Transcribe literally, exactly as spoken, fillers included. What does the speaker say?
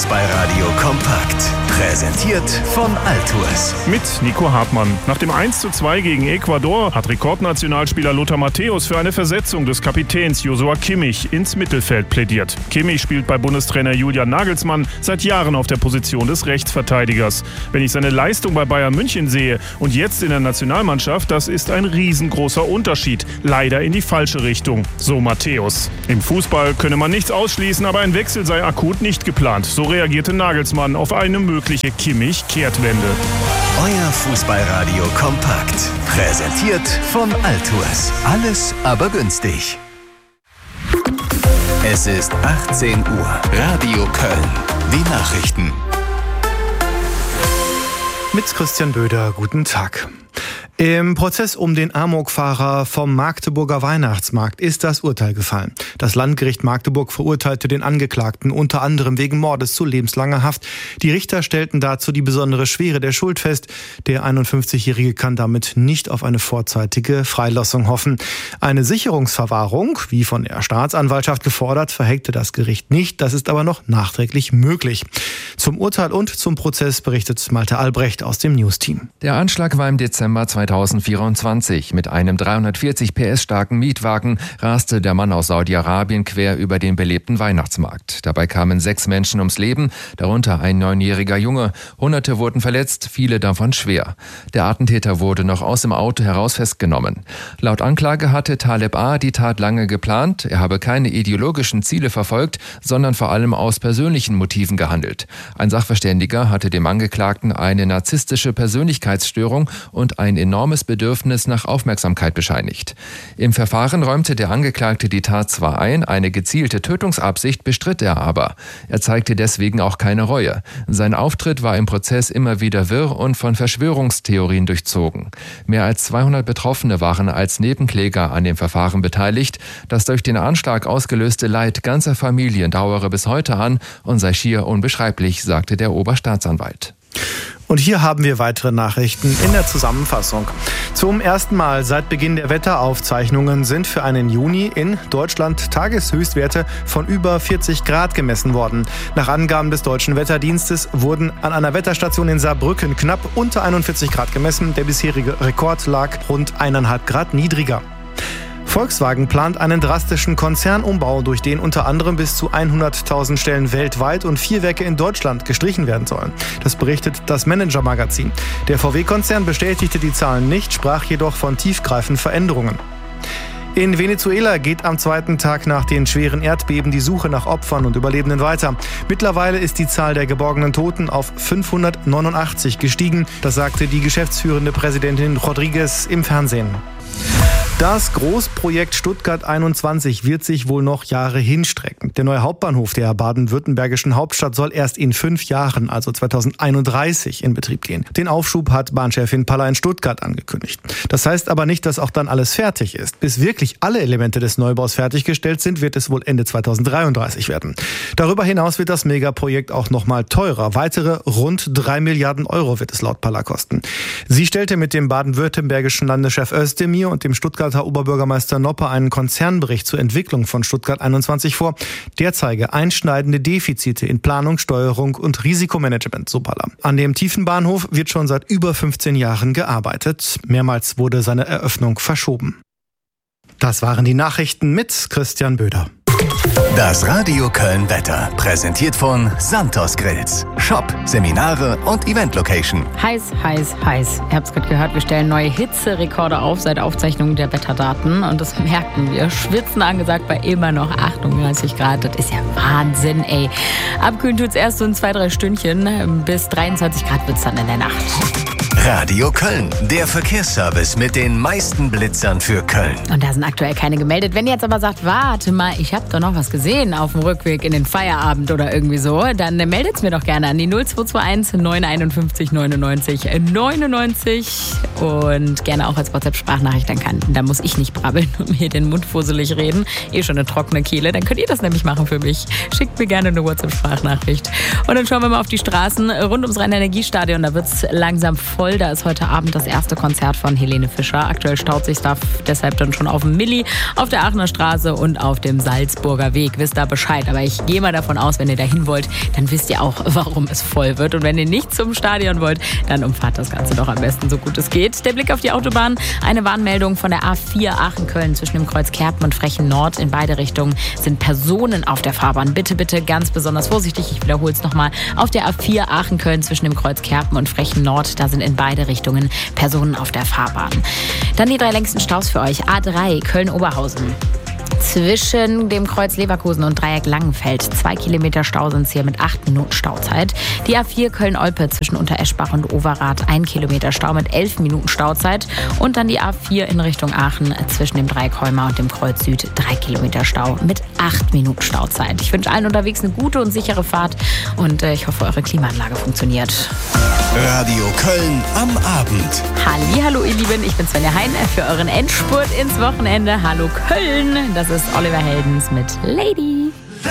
Fußballradio kompakt. Präsentiert von Altours. Mit Nico Hartmann. Nach dem eins zu zwei gegen Ecuador hat Rekordnationalspieler Lothar Matthäus für eine Versetzung des Kapitäns Joshua Kimmich ins Mittelfeld plädiert. Kimmich spielt bei Bundestrainer Julian Nagelsmann seit Jahren auf der Position des Rechtsverteidigers. Wenn ich seine Leistung bei Bayern München sehe und jetzt in der Nationalmannschaft, das ist ein riesengroßer Unterschied. Leider in die falsche Richtung, so Matthäus. Im Fußball könne man nichts ausschließen, aber ein Wechsel sei akut nicht geplant. So reagierte Nagelsmann auf eine mögliche Kimmich-Kehrtwende. Euer Fußballradio kompakt. Präsentiert von Altours. Alles aber günstig. Es ist achtzehn Uhr. Radio Köln. Die Nachrichten. Mit Christian Böder, guten Tag. Im Prozess um den Amokfahrer vom Magdeburger Weihnachtsmarkt ist das Urteil gefallen. Das Landgericht Magdeburg verurteilte den Angeklagten unter anderem wegen Mordes zu lebenslanger Haft. Die Richter stellten dazu die besondere Schwere der Schuld fest. Der einundfünfzigjährige kann damit nicht auf eine vorzeitige Freilassung hoffen. Eine Sicherungsverwahrung, wie von der Staatsanwaltschaft gefordert, verhängte das Gericht nicht. Das ist aber noch nachträglich möglich. Zum Urteil und zum Prozess berichtet Malte Albrecht aus dem News-Team. Der Anschlag war im Dezember zweitausendvierundzwanzig. Mit einem dreihundertvierzig P S starken Mietwagen raste der Mann aus Saudi-Arabien quer über den belebten Weihnachtsmarkt. Dabei kamen sechs Menschen ums Leben, darunter ein neunjähriger Junge. Hunderte wurden verletzt, viele davon schwer. Der Attentäter wurde noch aus dem Auto heraus festgenommen. Laut Anklage hatte Taleb A. die Tat lange geplant. Er habe keine ideologischen Ziele verfolgt, sondern vor allem aus persönlichen Motiven gehandelt. Ein Sachverständiger hatte dem Angeklagten eine narzisstische Persönlichkeitsstörung und ein enormes Bedürfnis nach Aufmerksamkeit bescheinigt. Im Verfahren räumte der Angeklagte die Tat zwar ein, eine gezielte Tötungsabsicht bestritt er aber. Er zeigte deswegen auch keine Reue. Sein Auftritt war im Prozess immer wieder wirr und von Verschwörungstheorien durchzogen. Mehr als zweihundert Betroffene waren als Nebenkläger an dem Verfahren beteiligt. Das durch den Anschlag ausgelöste Leid ganzer Familien dauere bis heute an und sei schier unbeschreiblich, sagte der Oberstaatsanwalt. Und hier haben wir weitere Nachrichten in der Zusammenfassung. Zum ersten Mal seit Beginn der Wetteraufzeichnungen sind für einen Juni in Deutschland Tageshöchstwerte von über vierzig Grad gemessen worden. Nach Angaben des Deutschen Wetterdienstes wurden an einer Wetterstation in Saarbrücken knapp unter einundvierzig Grad gemessen. Der bisherige Rekord lag rund eineinhalb Grad niedriger. Volkswagen plant einen drastischen Konzernumbau, durch den unter anderem bis zu hunderttausend Stellen weltweit und vier Werke in Deutschland gestrichen werden sollen. Das berichtet das Manager-Magazin. Der V W-Konzern bestätigte die Zahlen nicht, sprach jedoch von tiefgreifenden Veränderungen. In Venezuela geht am zweiten Tag nach den schweren Erdbeben die Suche nach Opfern und Überlebenden weiter. Mittlerweile ist die Zahl der geborgenen Toten auf fünfhundertneunundachtzig gestiegen. Das sagte die geschäftsführende Präsidentin Rodriguez im Fernsehen. Das Großprojekt Stuttgart einundzwanzig wird sich wohl noch Jahre hinstrecken. Der neue Hauptbahnhof der baden-württembergischen Hauptstadt soll erst in fünf Jahren, also zweitausendeinunddreißig, in Betrieb gehen. Den Aufschub hat Bahnchefin Palla in Stuttgart angekündigt. Das heißt aber nicht, dass auch dann alles fertig ist. Bis wirklich alle Elemente des Neubaus fertiggestellt sind, wird es wohl Ende zweitausenddreiunddreißig werden. Darüber hinaus wird das Megaprojekt auch noch mal teurer. Weitere rund drei Milliarden Euro wird es laut Palla kosten. Sie stellte mit dem baden-württembergischen Landeschef Özdemir und dem Stuttgarter Oberbürgermeister Noppe einen Konzernbericht zur Entwicklung von Stuttgart einundzwanzig vor. Der zeige einschneidende Defizite in Planung, Steuerung und Risikomanagement, so Palla. An dem Tiefenbahnhof wird schon seit über fünfzehn Jahren gearbeitet. Mehrmals wurde seine Eröffnung verschoben. Das waren die Nachrichten mit Christian Böder. Das Radio Köln Wetter, präsentiert von Santos Grills. Shop, Seminare und Event-Location. Heiß, heiß, heiß. Ihr habt es gerade gehört, wir stellen neue Hitzerekorde auf seit Aufzeichnung der Wetterdaten. Und das merken wir. Schwitzen angesagt bei immer noch achtunddreißig Grad. Das ist ja Wahnsinn, ey. Abkühlen tut's erst so in zwei, drei Stündchen. Bis dreiundzwanzig Grad wird's dann in der Nacht. Radio Köln, der Verkehrsservice mit den meisten Blitzern für Köln. Und da sind aktuell keine gemeldet. Wenn ihr jetzt aber sagt, warte mal, ich habe doch noch was gesehen auf dem Rückweg in den Feierabend oder irgendwie so, dann meldet es mir doch gerne an die null zwei zwei eins neun fünf eins neunundneunzig neunundneunzig und gerne auch als WhatsApp-Sprachnachricht. Dann kann, da muss ich nicht brabbeln und mir den Mund fusselig reden. Eh schon eine trockene Kehle. Dann könnt ihr das nämlich machen für mich. Schickt mir gerne eine WhatsApp-Sprachnachricht. Und dann schauen wir mal auf die Straßen rund ums Rhein-Energiestadion. Da wird es langsam voll voll. Da ist heute Abend das erste Konzert von Helene Fischer. Aktuell staut sich da deshalb dann schon auf dem Milli, auf der Aachener Straße und auf dem Salzburger Weg. Wisst da Bescheid. Aber ich gehe mal davon aus, wenn ihr da hin wollt, dann wisst ihr auch, warum es voll wird. Und wenn ihr nicht zum Stadion wollt, dann umfahrt das Ganze doch am besten, so gut es geht. Der Blick auf die Autobahn. Eine Warnmeldung von der A vier Aachen-Köln zwischen dem Kreuz Kerpen und Frechen Nord. In beide Richtungen sind Personen auf der Fahrbahn. Bitte, bitte ganz besonders vorsichtig. Ich wiederhole es nochmal. Auf der A vier Aachen-Köln zwischen dem Kreuz Kerpen und Frechen Nord. Da sind in beide Richtungen Personen auf der Fahrbahn. Dann die drei längsten Staus für euch. A drei Köln-Oberhausen. Zwischen dem Kreuz Leverkusen und Dreieck Langenfeld. Zwei Kilometer Stau sind es hier mit acht Minuten Stauzeit. Die A vier Köln-Olpe zwischen Untereschbach und Overath. Ein Kilometer Stau mit elf Minuten Stauzeit. Und dann die A vier in Richtung Aachen zwischen dem Dreieck Holmer und dem Kreuz Süd. Drei Kilometer Stau mit acht Minuten Stauzeit. Ich wünsche allen unterwegs eine gute und sichere Fahrt. Und äh, ich hoffe, eure Klimaanlage funktioniert. Radio Köln am Abend. Hallihallo, ihr Lieben. Ich bin Svenja Hein für euren Endspurt ins Wochenende. Hallo Köln. Das ist Oliver Heldens mit Lady.